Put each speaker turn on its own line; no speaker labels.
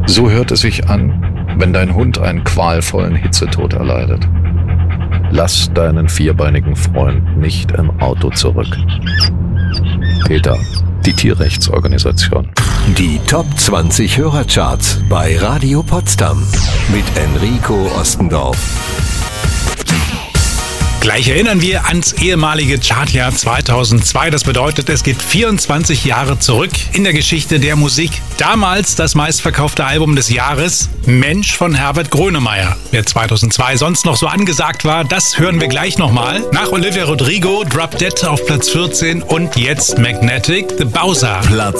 So hört es sich an, wenn dein Hund einen qualvollen Hitzetod erleidet. Lass deinen vierbeinigen Freund nicht im Auto zurück. PETA, die Tierrechtsorganisation.
Die Top 20 Hörercharts bei Radio Potsdam mit Enrico Ostendorf.
Gleich erinnern wir ans ehemalige Chartjahr 2002. Das bedeutet, es geht 24 Jahre zurück in der Geschichte der Musik. Damals das meistverkaufte Album des Jahres, Mensch von Herbert Grönemeyer. Wer 2002 sonst noch so angesagt war, das hören wir gleich nochmal. Nach Olivia Rodrigo, Drop Dead auf Platz 14 und jetzt Magnetic, The Bowser.